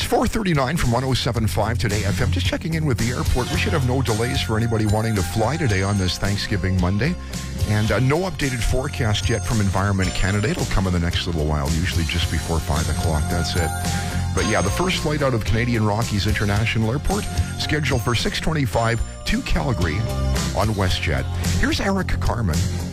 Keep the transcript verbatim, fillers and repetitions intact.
four thirty-nine from one oh seven point five Today F M. Just checking in with the airport. We should have no delays for anybody wanting to fly today on this Thanksgiving Monday. And uh, no updated forecast yet from Environment Canada. It'll come in the next little while, usually just before five o'clock. That's it. But yeah, the first flight out of Canadian Rockies International Airport, scheduled for six twenty-five to Calgary on WestJet. Here's Eric Carmen.